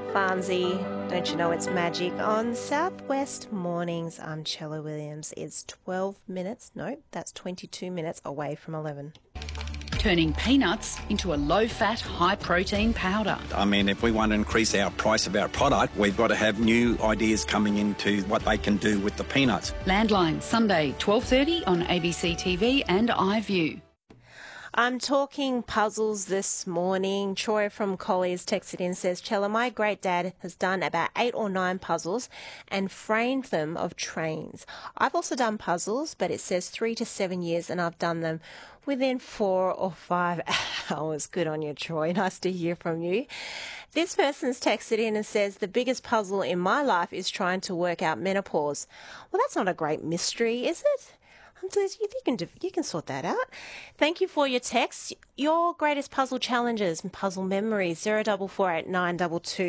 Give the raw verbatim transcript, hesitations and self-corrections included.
Farnsey, don't you know it's magic? On Southwest Mornings, I'm Chella Williams. It's twelve minutes, no, that's twenty-two minutes away from eleven. Turning peanuts into a low-fat, high-protein powder. I mean, if we want to increase our price of our product, we've got to have new ideas coming into what they can do with the peanuts. Landline, Sunday, twelve thirty on A B C T V and iView. I'm talking puzzles this morning. Troy from Collier's texted in, says, Chella, my great dad has done about eight or nine puzzles and framed them of trains. I've also done puzzles, but it says three to seven years and I've done them within four or five hours. Good on you, Troy. Nice to hear from you. This person's texted in and says, the biggest puzzle in my life is trying to work out menopause. Well, that's not a great mystery, is it? You can, you can sort that out. Thank you for your text. Your greatest puzzle challenges and puzzle memories, zero double four eight nine double two.